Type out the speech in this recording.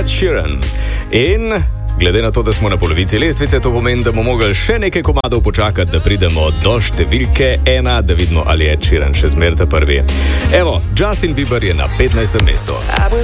Ed Sheeran. In glede na to, da smo na polovici lestvice, to pomeni, da bomo mogli še nekaj komadov počakati, da pridemo do številke 1, da vidimo, ali je Ed Sheeran še zmeraj prvi. Evo, Justin Bieber je na 15. mestu.